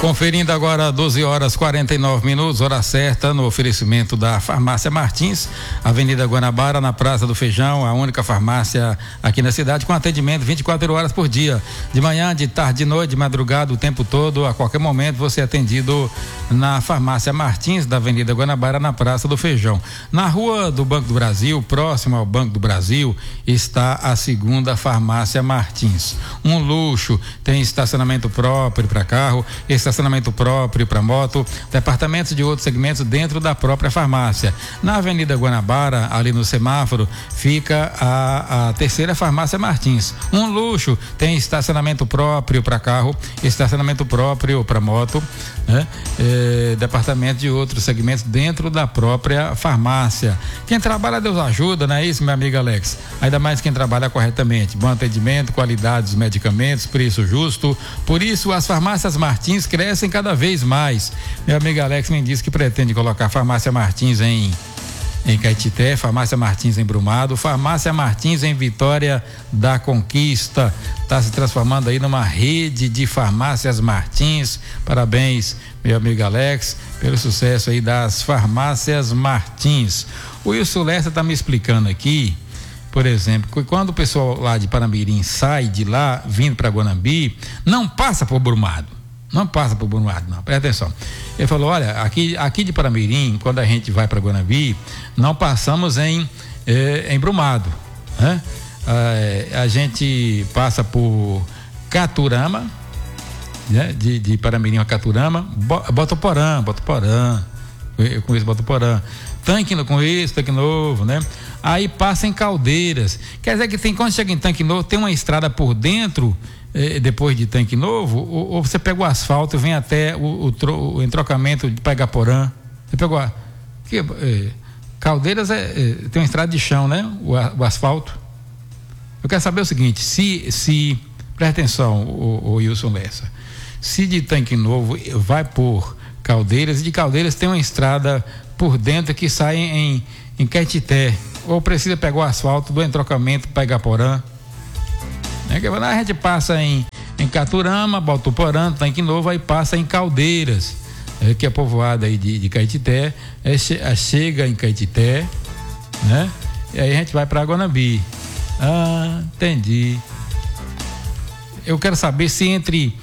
Conferindo agora 12h49, hora certa, no oferecimento da Farmácia Martins, Avenida Guanabara, na Praça do Feijão, a única farmácia aqui na cidade com atendimento 24 horas por dia, de manhã, de tarde, de noite, de madrugada, o tempo todo, a qualquer momento você é atendido na Farmácia Martins, da Avenida Guanabara, na Praça do Feijão. Na Rua do Banco do Brasil, próximo ao Banco do Brasil, está a segunda Farmácia Martins. Um luxo, tem estacionamento próprio para carro, estacionamento próprio para moto, departamentos de outros segmentos dentro da própria farmácia. Na Avenida Guanabara, ali no semáforo, fica a terceira Farmácia Martins. Um luxo, tem estacionamento próprio para carro, estacionamento próprio para moto, né? Departamento de outros segmentos dentro da própria farmácia. Quem trabalha, Deus ajuda, não é isso, meu amigo Alex? Ainda mais quem trabalha corretamente. Bom atendimento, qualidade dos medicamentos, preço justo. Por isso, as farmácias Martins crescem cada vez mais. Meu amigo Alex me disse que pretende colocar Farmácia Martins em Caetité, Farmácia Martins em Brumado, Farmácia Martins em Vitória da Conquista. Está se transformando aí numa rede de farmácias Martins. Parabéns, meu amigo Alex, pelo sucesso aí das farmácias Martins. O Wilson Lessa está me explicando aqui, por exemplo, que quando o pessoal lá de Paramirim sai de lá, vindo para Guanambi, não passa por Brumado. Não passa por Brumado, não. Presta atenção. Ele falou, olha, aqui de Paramirim, quando a gente vai para Guanambi, não passamos em Brumado, né? A gente passa por Caturama, né? De Paramirim a Caturama, Botoporã. Eu conheço Botoporã. Tanque Novo, né? Aí passa em Caldeiras. Quer dizer que quando chega em Tanque Novo, tem uma estrada por dentro, depois de Tanque Novo, ou você pega o asfalto e vem até o entrocamento de Paigaporã. Você pegou Caldeiras tem uma estrada de chão, né? O asfalto. Eu quero saber o seguinte, se presta atenção, o Wilson Lessa, se de Tanque Novo vai por Caldeiras, e de Caldeiras tem uma estrada por dentro que sai em Caetité, ou precisa pegar o asfalto do entrocamento Paigaporã. A gente passa em Caturama, Botoporã, Tanque Novo, aí passa em Caldeiras, que é povoada aí de Caetité, chega em Caetité, né? E aí a gente vai para Guanambi. Entendi. Eu quero saber se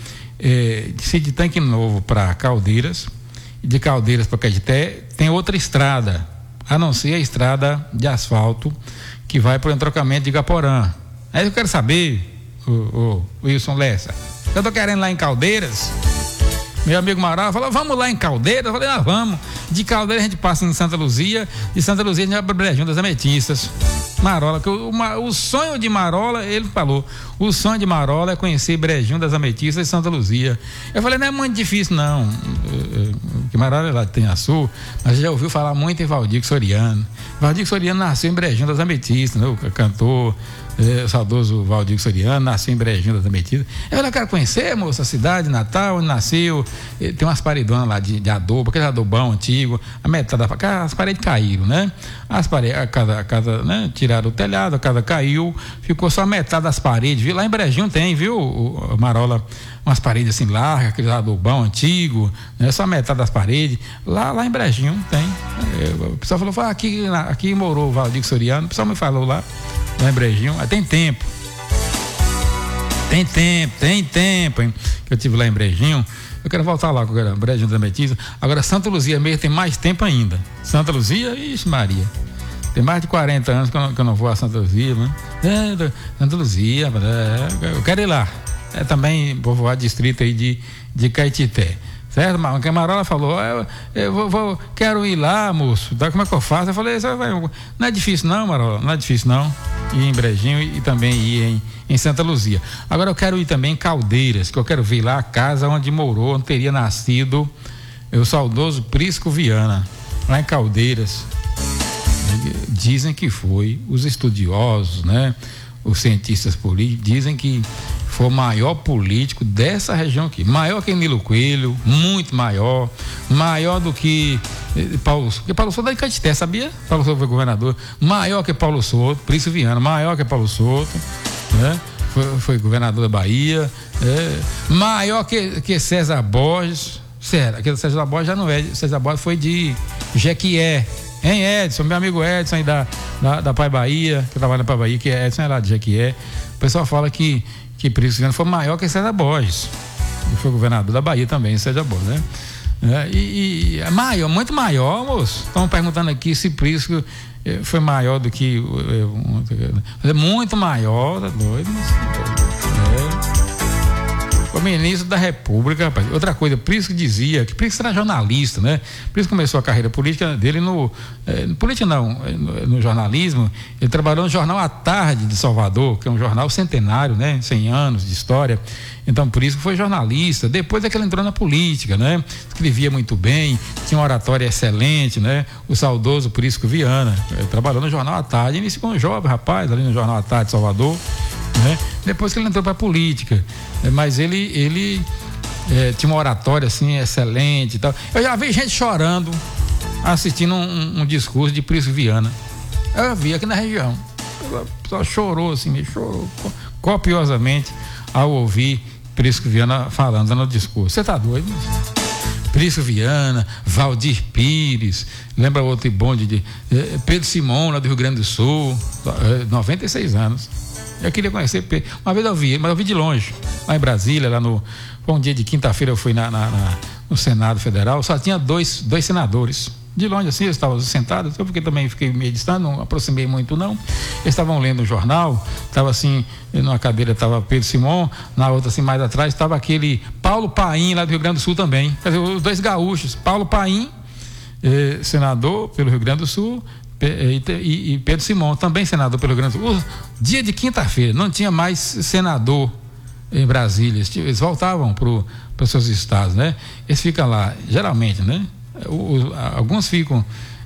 se de Tanque Novo para Caldeiras, e de Caldeiras para Caetité, tem outra estrada, a não ser a estrada de asfalto que vai para o entrocamento de Igaporã. Aí eu quero saber, o Wilson Lessa, eu tô querendo lá em Caldeiras. Meu amigo Marola falou, vamos lá em Caldeiras. Eu falei, vamos. De Caldeiras a gente passa em Santa Luzia, de Santa Luzia a gente vai para Brejão das Ametistas. Marola, que o sonho de Marola, ele falou, o sonho de Marola é conhecer Brejão das Ametistas e Santa Luzia. Eu falei, não é muito difícil não, que Marola é lá de Tenhaçu, mas já ouviu falar muito em Valdir Soriano. Valdir Soriano nasceu em Brejão das Ametistas, né? O cantor, o saudoso Valdir Soriano nasceu em Brejão das Ametistas. Eu falei, eu quero conhecer, moça, a cidade, Natal, onde nasceu. Tem umas paredonas lá de adobo, aquele adobão antigo, a metade as paredes caíram, né? As paredes, a casa, né? Tiraram o telhado, a casa caiu, ficou só a metade das paredes, viu? Lá em Brejão tem, viu, Marola, umas paredes assim largas, aquele adobão antigo, né? Só a metade das paredes, lá em Brejão tem. O pessoal falou, aqui morou o Valdir Soriano, o pessoal me falou lá em Brejão, tem tempo, hein? Que eu tive lá em Brejão. Eu quero voltar lá com o Brejão da Ametista. Agora Santa Luzia mesmo tem mais tempo ainda. Santa Luzia, ixi Maria, tem mais de 40 anos que eu não vou a Santa Luzia, né? Santa Luzia, eu quero ir lá. É também povoado distrito aí de Caetité, certo? Mas a Marola falou, quero ir lá, moço, como é que eu faço? Eu falei, não é difícil não, Marola, não é difícil não, ir em Brejinho e também ir em Santa Luzia. Agora eu quero ir também em Caldeiras, que eu quero ver lá a casa onde morou, onde teria nascido o saudoso Prisco Viana, lá em Caldeiras. Dizem que foi, os estudiosos, né, os cientistas políticos, dizem que foi o maior político dessa região aqui, maior que Nilo Coelho, muito maior do que Paulo Souto da Caetité, sabia? Paulo Souto foi governador, maior que Paulo Souto, Prisco Viana, maior que Paulo Souto, né? foi governador da Bahia, maior que César Borges. Sério, aquele César Borges já não é, César Borges foi de Jequié, hein, Edson, meu amigo Edson aí da Pai Bahia, que trabalha na Pai Bahia, que é Edson é lá de Jequié. O pessoal fala que Prisco Viana foi maior que César Borges, e foi governador da Bahia também, César Borges, né? É maior, muito maior, moço. Estão perguntando aqui se Prisco foi maior do que muito maior, tá doido, o ministro da República, rapaz. Outra coisa, Prisco dizia que Prisco era jornalista, né? Prisco começou a carreira política dele no jornalismo. Ele trabalhou no jornal A Tarde de Salvador, que é um jornal centenário, né? 100 anos de história. Então, Prisco foi jornalista. Depois é que ele entrou na política, né? Escrevia muito bem, tinha uma oratória excelente, né? O saudoso Prisco Viana. Ele trabalhou no jornal A Tarde, iniciou como jovem rapaz ali no jornal A Tarde de Salvador, né? Depois que ele entrou para a política, mas ele tinha uma oratória assim excelente e tal. Eu já vi gente chorando assistindo um discurso de Prisco Viana. Eu vi aqui na região. O pessoal chorou assim, chorou copiosamente ao ouvir Prisco Viana falando no discurso. Você tá doido? Prisco Viana, Valdir Pires, lembra outro bonde de Pedro Simão, lá do Rio Grande do Sul, 96 anos. Eu queria conhecer Pedro. Uma vez eu vi, mas eu vi de longe, lá em Brasília, foi um dia de quinta-feira, eu fui no Senado Federal, só tinha dois senadores. De longe assim, eu estava sentado, porque também fiquei meio distante, não aproximei muito não. Eles estavam lendo um jornal, estava assim, numa cadeira estava Pedro Simão, na outra assim mais atrás estava aquele Paulo Paim, lá do Rio Grande do Sul também. Quer dizer, os dois gaúchos, Paulo Paim, senador pelo Rio Grande do Sul, e Pedro Simão, também senador pelo Rio Grande do Sul. Dia de quinta-feira, não tinha mais senador em Brasília, eles voltavam para os seus estados, né? Eles ficam lá, geralmente, né? Alguns ficam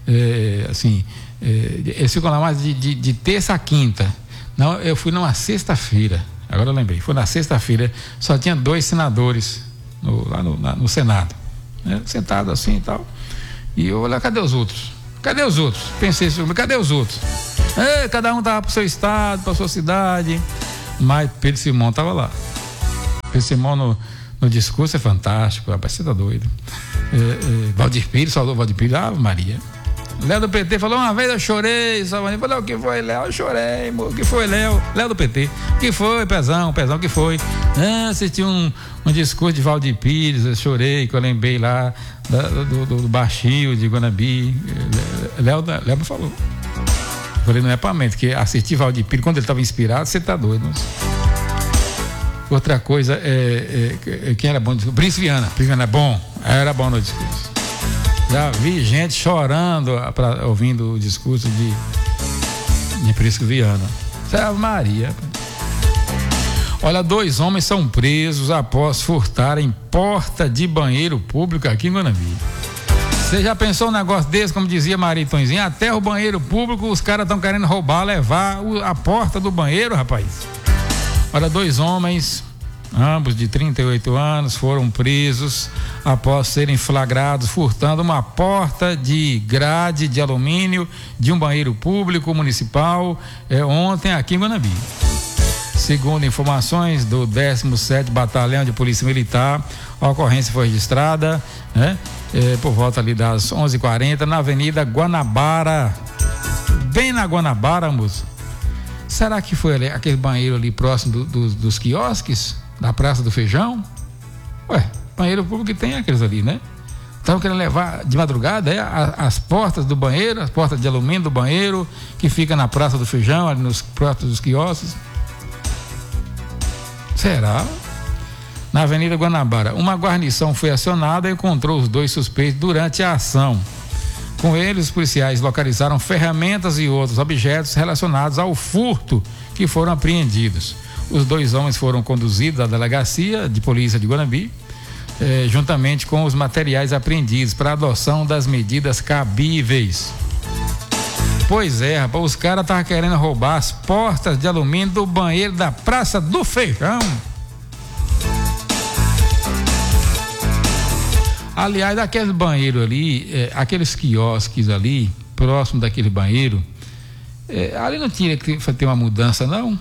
eles ficam lá mais de terça a quinta. Não, eu fui numa sexta-feira, agora eu lembrei, foi na sexta-feira, só tinha dois senadores lá no Senado, né? Sentado assim e tal, e eu olhei, cadê os outros? Pensei assim, cadê os outros? Cada um estava para o seu estado, para a sua cidade, mas Pedro Simão estava lá. Pedro Simão no discurso é fantástico, rapaz, você tá doido. Valdir Pires, saudou Valdir Pires, Ave Maria. Léo do PT falou, uma vez eu chorei, Salvador. Falei, o que foi, Léo? Eu chorei, o que foi, Léo? Léo do PT. O que foi, Pezão, o que foi? Assisti um discurso de Valdir Pires, eu chorei, que eu lembrei lá do Baixio, de Guanabi. Léo me falou. Eu falei, não é pra mente, que assistir Valdir Pires, quando ele estava inspirado, você tá doido. Outra coisa, quem era bom no discurso? Prisco Viana é bom, era bom no discurso. Já vi gente chorando ouvindo o discurso de Prisco Viana. Salve Maria. Olha, 2 homens são presos após furtarem porta de banheiro público aqui em Guanabi. Você já pensou um negócio desse, como dizia Maritonzinho? Até o banheiro público os caras estão querendo roubar, levar a porta do banheiro, rapaz. Olha, 2 homens, ambos de 38 anos, foram presos após serem flagrados furtando uma porta de grade de alumínio de um banheiro público municipal ontem aqui em Guanabi. Segundo informações do 17º Batalhão de Polícia Militar, a ocorrência foi registrada, né, por volta ali das 11h40 na Avenida Guanabara, bem na Guanabara, moço. Será que foi ali, aquele banheiro ali próximo dos quiosques da Praça do Feijão? Banheiro público que tem aqueles ali, né? Estavam querendo levar de madrugada as portas do banheiro, as portas de alumínio do banheiro que fica na Praça do Feijão, ali nos próximos dos quiosques. Será? Na Avenida Guanabara, uma guarnição foi acionada e encontrou os 2 suspeitos durante a ação. Com eles, os policiais localizaram ferramentas e outros objetos relacionados ao furto que foram apreendidos. Os 2 homens foram conduzidos à delegacia de polícia de Guanabi, juntamente com os materiais apreendidos para adoção das medidas cabíveis. Pois é, rapaz, os caras estavam querendo roubar as portas de alumínio do banheiro da Praça do Feijão. Aliás, aquele banheiro ali, aqueles quiosques ali, próximo daquele banheiro, ali não tinha que ter uma mudança, não?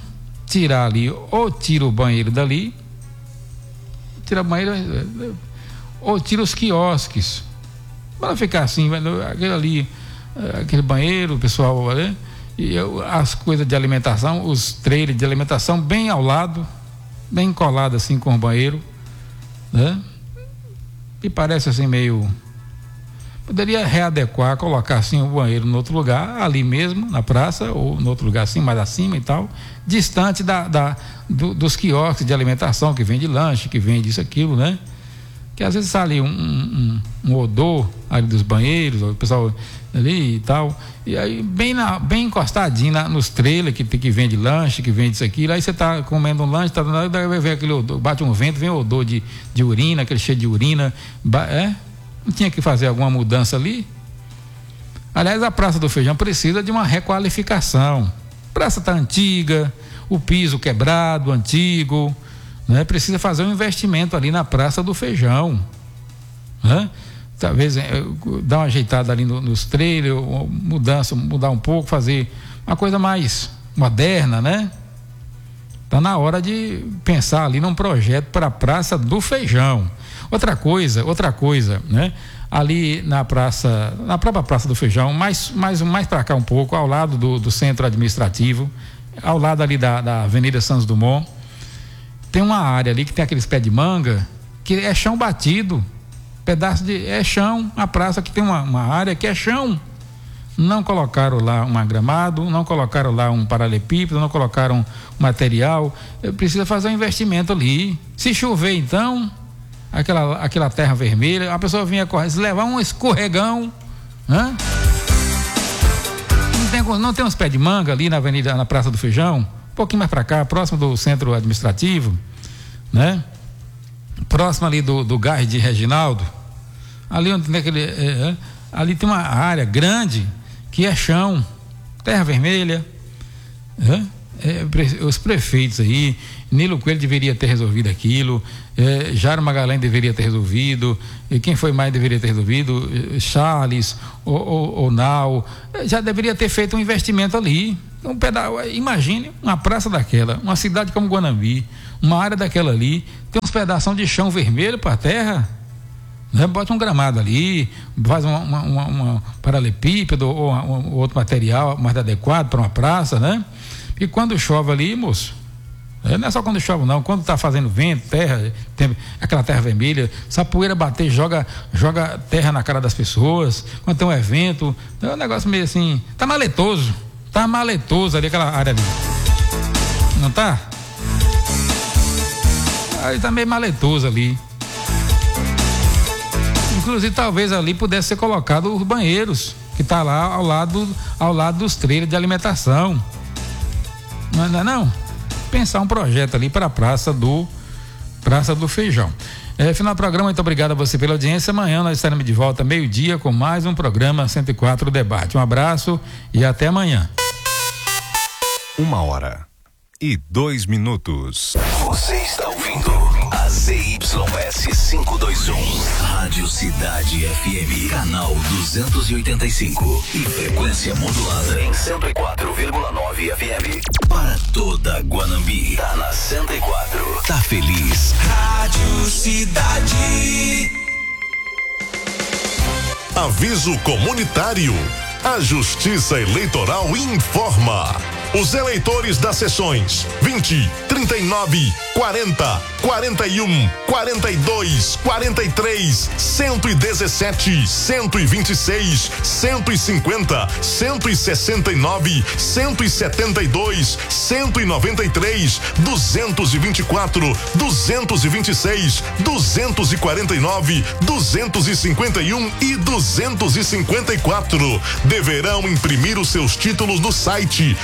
tirar ali, ou tira o banheiro dali, tira o banheiro, ou tira os quiosques, para ficar assim, aquele ali, aquele banheiro, o pessoal, né? E as coisas de alimentação, os trailers de alimentação bem ao lado, bem colado assim com o banheiro, né? E parece assim meio, poderia readequar, colocar assim o banheiro no outro lugar, ali mesmo na praça, ou no outro lugar assim, mais acima e tal, distante dos quiosques de alimentação, que vende lanche, que vende isso, aquilo, né? Que às vezes sai ali um odor ali dos banheiros, o pessoal ali e tal, e aí bem encostadinho nos trailers que vende lanche, que vende isso, aquilo, aí você tá comendo um lanche, daí vai ver aquele odor, bate um vento, vem o odor de urina, aquele cheio de urina, não tinha que fazer alguma mudança ali? Aliás, a Praça do Feijão precisa de uma requalificação. A praça está antiga, o piso quebrado, antigo, né? Precisa fazer um investimento ali na Praça do Feijão, né? Talvez dar uma ajeitada ali nos trailers, mudar um pouco, fazer uma coisa mais moderna, né? Está na hora de pensar ali num projeto para a Praça do Feijão. Outra coisa, né? Ali na própria Praça do Feijão, mais para cá um pouco, ao lado do centro administrativo, ao lado ali da Avenida Santos Dumont, tem uma área ali que tem aqueles pés de manga, que é chão batido, é chão, a praça que tem uma área que é chão. Não colocaram lá um gramado, não colocaram lá um paralelepípedo, não colocaram material. Precisa fazer um investimento ali. Se chover, então, aquela terra vermelha, a pessoa vinha correndo, se levar um escorregão, né? Não tem uns pés de manga ali na Praça do Feijão, um pouquinho mais para cá, próximo do centro administrativo, né? Próximo ali do Gás de Reginaldo, ali onde tem ali tem uma área grande que é chão, terra vermelha, né? Os prefeitos aí, Nilo Coelho deveria ter resolvido aquilo, Jairo Magalhães deveria ter resolvido, e quem foi mais deveria ter resolvido, Charles, ou Nau, já deveria ter feito um investimento ali. Imagine uma praça daquela, uma cidade como Guanambi, uma área daquela ali, tem uns pedaços de chão vermelho para a terra, né? Bota um gramado ali, faz uma paralelepípedo ou outro material mais adequado para uma praça, né? E quando chove ali, moço, não é só quando chove não, quando tá fazendo vento, terra, tem aquela terra vermelha, se a poeira bater, joga terra na cara das pessoas, quando tem um evento, é um negócio meio assim, tá maletoso ali aquela área ali, não tá? Aí tá meio maletoso ali. Inclusive talvez ali pudesse ser colocado os banheiros, que tá lá ao lado dos trailers de alimentação. Não? Pensar um projeto ali para a Praça do Feijão. Final do programa, muito obrigado a você pela audiência. Amanhã nós estaremos de volta meio-dia com mais um programa 104 Debate. Um abraço e até amanhã. 1h02. Você está ouvindo a ZYS 521, Rádio Cidade FM, canal 285 e frequência modulada em 104,9 FM. Para toda Guanambi, tá na 104. Tá feliz? Rádio Cidade. Aviso comunitário. A Justiça Eleitoral informa. Os eleitores das sessões 20, 39, 40, 41, 42, 43, 117, 126, 150, 169, 172, 193, 224, 226, 249, 251 e 254 deverão imprimir os seus títulos no site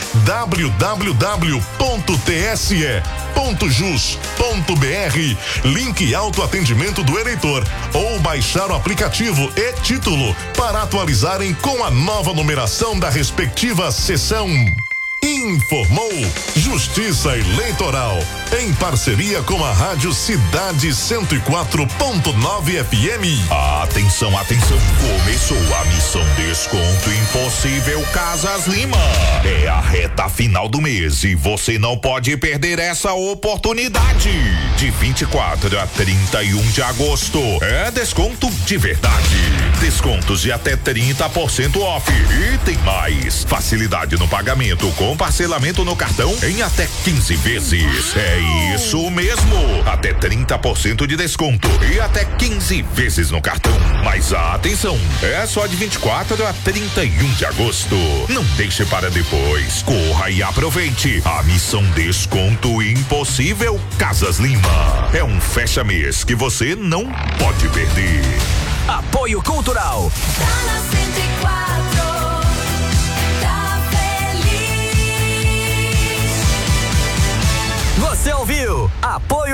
www.tse.jus.br, link autoatendimento do eleitor, ou baixar o aplicativo e-título para atualizarem com a nova numeração da respectiva sessão. Informou Justiça Eleitoral, em parceria com a Rádio Cidade 104.9 FM. Atenção, atenção, começou a missão Desconto Impossível Casas Lima. É a reta final do mês e você não pode perder essa oportunidade. De 24 a 31 de agosto, é desconto de verdade. Descontos de até 30% off. E tem mais, facilidade no pagamento com parcelamento no cartão em até 15 vezes. É isso mesmo, até 30% de desconto e até 15 vezes no cartão. Mas atenção, é só de 24 a 31 de agosto. Não deixe para depois, corra e aproveite a missão Desconto Impossível Casas Lima. É um fecha-mês que você não pode perder.